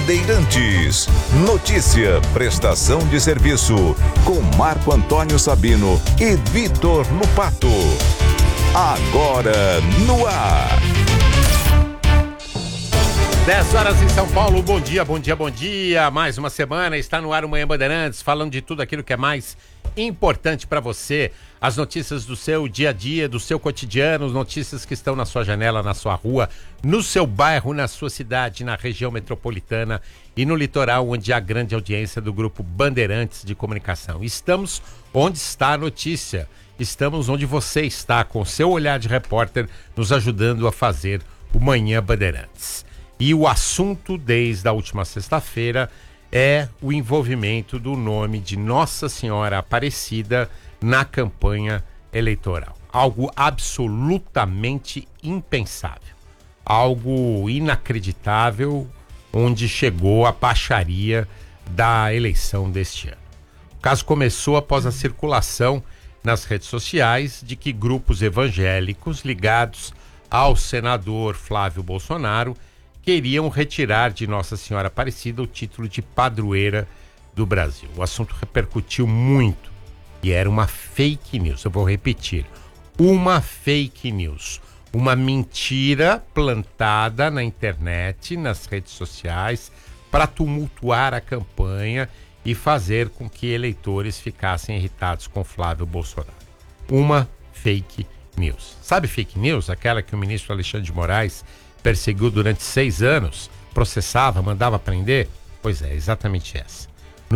Bandeirantes. Notícia, prestação de serviço, com Marco Antônio Sabino e Vitor Lupato. Agora no ar. 10 horas em São Paulo, bom dia, bom dia, bom dia. Mais uma semana, está no ar o Manhã Bandeirantes, falando de tudo aquilo que é mais importante para você. As notícias do seu dia a dia, do seu cotidiano, notícias que estão na sua janela, na sua rua, no seu bairro, na sua cidade, na região metropolitana e no litoral, onde há grande audiência do grupo Bandeirantes de Comunicação. Estamos onde está a notícia, estamos onde você está, com seu olhar de repórter, nos ajudando a fazer o Manhã Bandeirantes. E o assunto desde a última sexta-feira é o envolvimento do nome de Nossa Senhora Aparecida na campanha eleitoral. Algo absolutamente impensável, algo inacreditável, onde chegou a baixaria da eleição deste ano. O caso começou após a circulação nas redes sociais de que grupos evangélicos ligados ao senador Flávio Bolsonaro queriam retirar de Nossa Senhora Aparecida o título de padroeira do Brasil. O assunto repercutiu muito e era uma fake news. Eu vou repetir, uma fake news, uma mentira plantada na internet, nas redes sociais, para tumultuar a campanha e fazer com que eleitores ficassem irritados com Flávio Bolsonaro. Uma fake news. Sabe fake news? Aquela que o ministro Alexandre de Moraes perseguiu durante 6 anos, processava, mandava prender? Pois é, exatamente essa.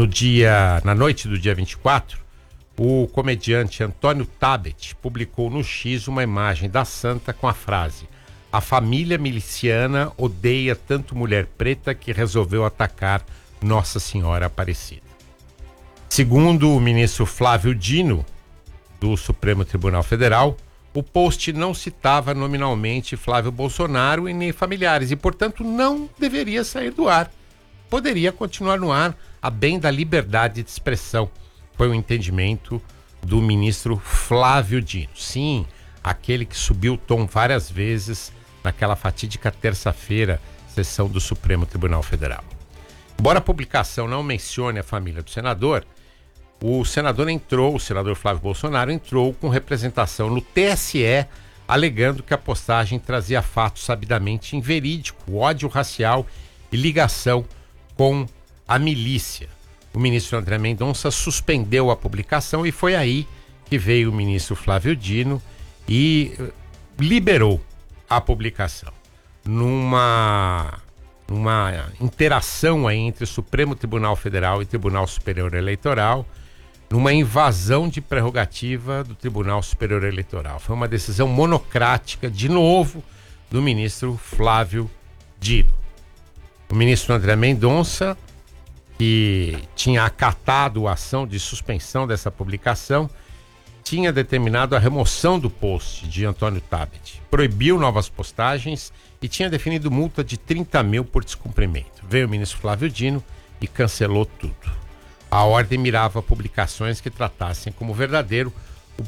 Na noite do dia 24, o comediante Antônio Tabet publicou no X uma imagem da santa com a frase: "A família miliciana odeia tanto mulher preta que resolveu atacar Nossa Senhora Aparecida." Segundo o ministro Flávio Dino, do Supremo Tribunal Federal, o post não citava nominalmente Flávio Bolsonaro e nem familiares e, portanto, não deveria sair do ar. Poderia continuar no ar a bem da liberdade de expressão. Foi o entendimento do ministro Flávio Dino. Sim, aquele que subiu o tom várias vezes naquela fatídica terça-feira, sessão do Supremo Tribunal Federal. Embora a publicação não mencione a família do senador, o senador Flávio Bolsonaro entrou com representação no TSE, alegando que a postagem trazia fatos sabidamente inverídicos, ódio racial e ligação com a milícia. O ministro André Mendonça suspendeu a publicação e foi aí que veio o ministro Flávio Dino e liberou a publicação. Numa interação aí entre o Supremo Tribunal Federal e Tribunal Superior Eleitoral, numa invasão de prerrogativa do Tribunal Superior Eleitoral. Foi uma decisão monocrática, de novo, do ministro Flávio Dino. O ministro André Mendonça, que tinha acatado a ação de suspensão dessa publicação, tinha determinado a remoção do post de Antônio Tabet, proibiu novas postagens e tinha definido multa de 30 mil por descumprimento. Veio o ministro Flávio Dino e cancelou tudo. A ordem mirava publicações que tratassem como verdadeiro o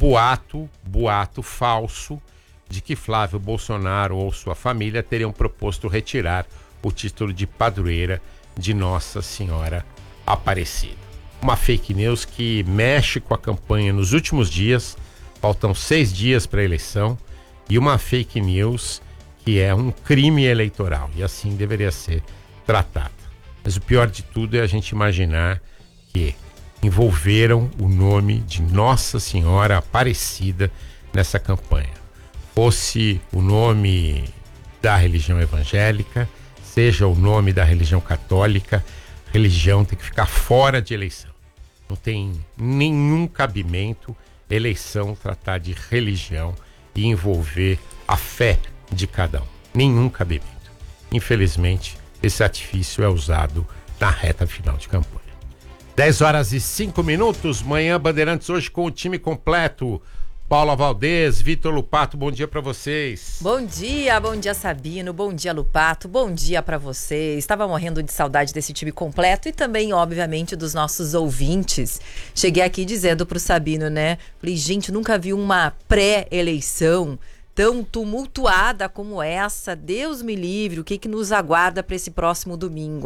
boato falso de que Flávio Bolsonaro ou sua família teriam proposto retirar o título de padroeira de Nossa Senhora Aparecida. Uma fake news que mexe com a campanha nos últimos dias, faltam 6 dias para a eleição, e uma fake news que é um crime eleitoral e assim deveria ser tratada. Mas o pior de tudo é a gente imaginar que envolveram o nome de Nossa Senhora Aparecida nessa campanha. Fosse o nome da religião evangélica, seja o nome da religião católica, religião tem que ficar fora de eleição. Não tem nenhum cabimento eleição tratar de religião e envolver a fé de cada um. Nenhum cabimento. Infelizmente, esse artifício é usado na reta final de campanha. 10 horas e 5 minutos, Manhã Bandeirantes hoje com o time completo. Paula Valdez, Vitor Lupato, bom dia para vocês. Bom dia Sabino, bom dia Lupato, bom dia para vocês. Estava morrendo de saudade desse time completo e também, obviamente, dos nossos ouvintes. Cheguei aqui dizendo pro Sabino, né? Falei, gente, nunca vi uma pré-eleição tão tumultuada como essa. Deus me livre, o que nos aguarda para esse próximo domingo?